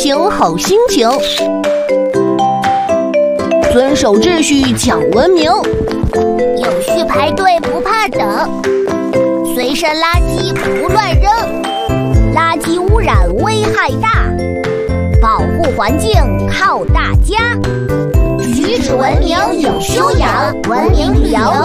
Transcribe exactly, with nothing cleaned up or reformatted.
行好心情。遵守秩序讲文明， 有序排队不怕等，随身垃圾不乱扔，垃圾污染危害大，保护环境靠大家。举止文明有修养，文明旅游